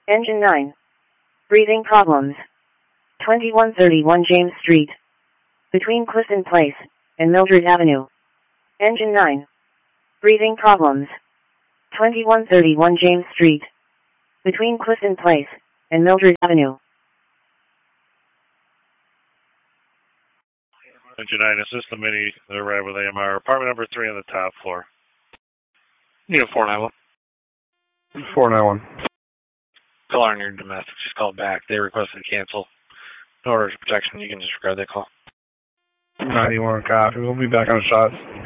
Engine 9. Breathing problems. 2131 James Street. Between Clifton Place and Mildred Avenue. Engine 9. Breathing problems. 2131 James Street. Between Clifton Place and Mildred Avenue. Engine 9, is this the Mini that arrived with AMR? Apartment number 3 on the top floor. Unit 491. 491. Call on your domestic. Just call back. They requested to cancel. In order of protection, you can disregard that call. 91 copy. We'll be back on shots.